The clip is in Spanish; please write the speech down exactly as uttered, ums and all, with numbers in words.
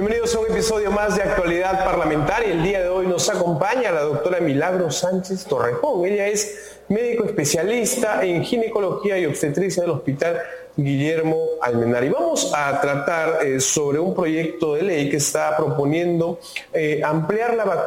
Bienvenidos a un episodio más de Actualidad Parlamentaria. El día de hoy nos acompaña la doctora Milagros Sánchez Torrejón. Ella es médico especialista en ginecología y obstetricia del Hospital Guillermo Almenara. Y vamos a tratar eh, sobre un proyecto de ley que está proponiendo eh, ampliar la vacunación